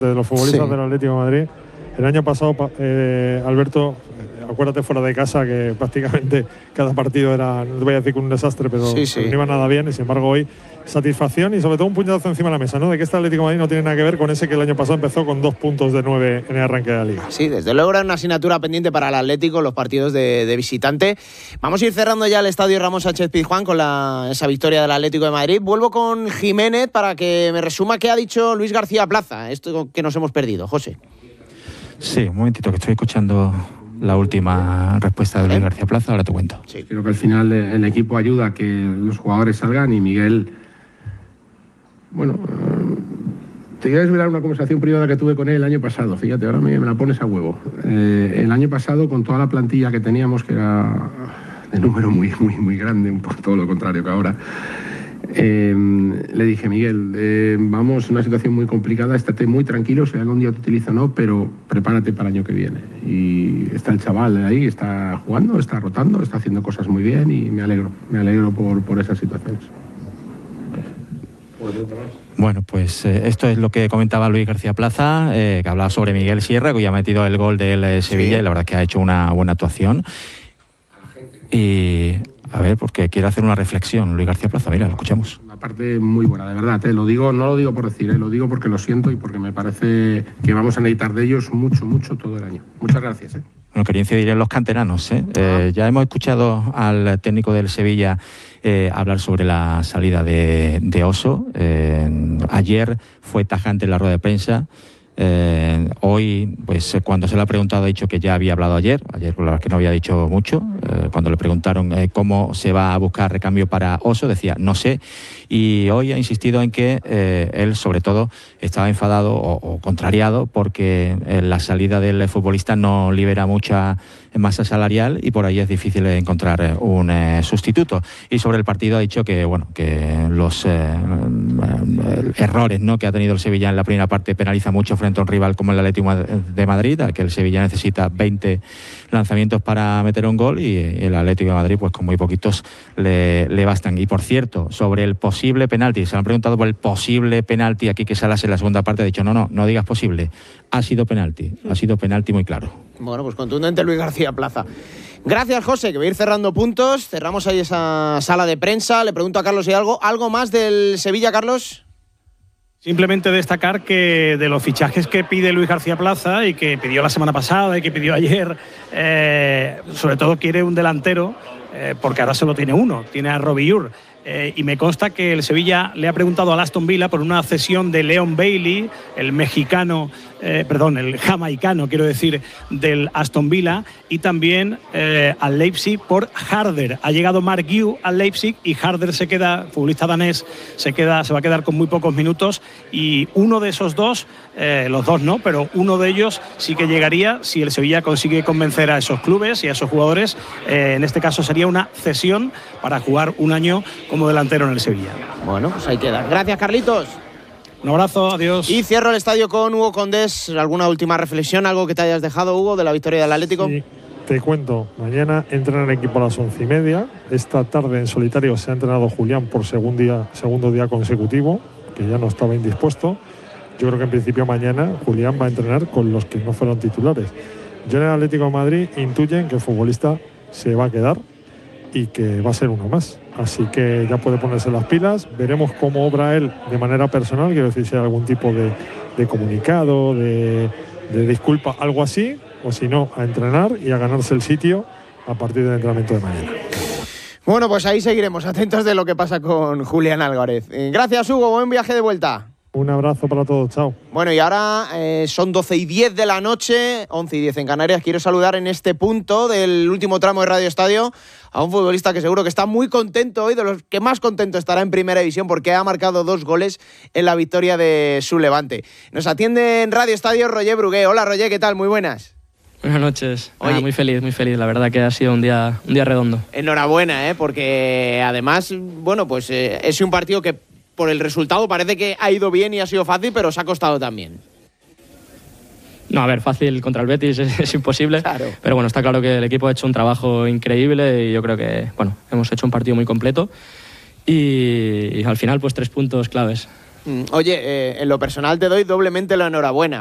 de los futbolistas del Atlético de Madrid. El año pasado, Alberto, acuérdate fuera de casa que prácticamente cada partido era, no te voy a decir que un desastre, pero no iba nada bien, y sin embargo hoy satisfacción y sobre todo un puñetazo encima de la mesa, ¿no? De que este Atlético de Madrid no tiene nada que ver con ese que el año pasado empezó con 2 puntos de 9 en el arranque de la Liga. Sí, desde luego era una asignatura pendiente para el Atlético, los partidos de visitante. Vamos a ir cerrando ya el estadio Ramón Sánchez Pizjuán con esa victoria del Atlético de Madrid. Vuelvo con Jiménez para que me resuma qué ha dicho Luis García Plaza, esto que nos hemos perdido. José. Sí, un momentito que estoy escuchando la última respuesta de Luis García Plaza, ahora te cuento. Sí. Creo que al final el equipo ayuda a que los jugadores salgan y Miguel, bueno, te voy a desvelar una conversación privada que tuve con él el año pasado, fíjate, ahora me la pones a huevo. El año pasado, con toda la plantilla que teníamos, que era de número muy grande, un poco todo lo contrario que ahora, le dije, Miguel, vamos en una situación muy complicada, estate muy tranquilo, si algún día te utilizo o no, pero prepárate para el año que viene. Y está el chaval ahí, está jugando, está rotando, está haciendo cosas muy bien y me alegro por esas situaciones. Bueno, pues esto es lo que comentaba Luis García Plaza, que hablaba sobre Miguel Sierra, que hoy ha metido el gol del Sevilla y la verdad es que ha hecho una buena actuación. Y a ver, porque quiere hacer una reflexión Luis García Plaza, mira, lo escuchamos. Una parte muy buena, de verdad, lo digo, no lo digo por decir, lo digo porque lo siento y porque me parece que vamos a necesitar de ellos mucho todo el año. Muchas gracias. Bueno, quería incidir en los canteranos. Ya hemos escuchado al técnico del Sevilla hablar sobre la salida de Oso. Ayer fue tajante en la rueda de prensa. Hoy, pues cuando se le ha preguntado, ha dicho que ya había hablado ayer, la verdad es que no había dicho mucho. Cuando le preguntaron cómo se va a buscar recambio para Oso, decía no sé, y hoy ha insistido en que él sobre todo estaba enfadado o contrariado porque la salida del futbolista no libera mucha masa salarial y por ahí es difícil encontrar un sustituto. Y sobre el partido ha dicho que bueno, que los errores, ¿no?, que ha tenido el Sevilla en la primera parte penaliza mucho frente a un rival como el Atlético de Madrid, a que el Sevilla necesita 20 lanzamientos para meter un gol y el Atlético de Madrid pues con muy poquitos le bastan. Y por cierto, sobre el posible penalti, se han preguntado por el posible penalti aquí que Salas en la segunda parte ha dicho no digas posible, ha sido penalti muy claro. Bueno, pues contundente Luis García Plaza. Gracias, José, que voy a ir cerrando puntos. Cerramos ahí esa sala de prensa. Le pregunto a Carlos si hay algo más del Sevilla, Carlos. Simplemente destacar que de los fichajes que pide Luis García Plaza y que pidió la semana pasada y que pidió ayer, sobre todo quiere un delantero, porque ahora solo tiene uno, tiene a Robillur. Y me consta que el Sevilla le ha preguntado al Aston Villa por una cesión de Leon Bailey, el el jamaicano, quiero decir, del Aston Villa, y también al Leipzig por Harder. Ha llegado Mark Gue al Leipzig y Harder se queda, futbolista danés, se va a quedar con muy pocos minutos, y uno de esos dos, los dos no, pero uno de ellos sí que llegaría si el Sevilla consigue convencer a esos clubes y a esos jugadores. En este caso sería una cesión para jugar un año como delantero en el Sevilla. Bueno, pues ahí queda. Gracias, Carlitos. Un abrazo, adiós. Y cierro el estadio con Hugo Condés. ¿Alguna última reflexión, algo que te hayas dejado, Hugo, de la victoria del Atlético? Sí, te cuento. Mañana entrena el equipo a las 11:30. Esta tarde en solitario se ha entrenado Julián por segundo día consecutivo, que ya no estaba indispuesto. Yo creo que en principio mañana Julián va a entrenar con los que no fueron titulares. Yo en el Atlético de Madrid intuyen que el futbolista se va a quedar y que va a ser uno más. Así que ya puede ponerse las pilas. Veremos cómo obra él de manera personal, quiero decir, si hay algún tipo de comunicado, de disculpa, algo así, o si no, a entrenar y a ganarse el sitio a partir del entrenamiento de mañana. Bueno, pues ahí seguiremos atentos de lo que pasa con Julián Álvarez. Gracias, Hugo, buen viaje de vuelta. Un abrazo para todos, chao. Bueno, y ahora son 12:10 de la noche, 11:10 en Canarias. Quiero saludar en este punto del último tramo de Radio Estadio a un futbolista que seguro que está muy contento hoy, de los que más contento estará en Primera División, porque ha marcado 2 goles en la victoria de su Levante. Nos atiende en Radio Estadio Roger Brugué. Hola, Roger, ¿qué tal? Muy buenas. Buenas noches. Muy feliz. La verdad que ha sido un día redondo. Enhorabuena, porque además, bueno, pues es un partido que por el resultado parece que ha ido bien y ha sido fácil, pero os ha costado también. No, a ver, fácil contra el Betis es imposible. Claro. Pero bueno, está claro que el equipo ha hecho un trabajo increíble y yo creo que, bueno, hemos hecho un partido muy completo y al final, pues 3 puntos claves. Oye, en lo personal te doy doblemente la enhorabuena,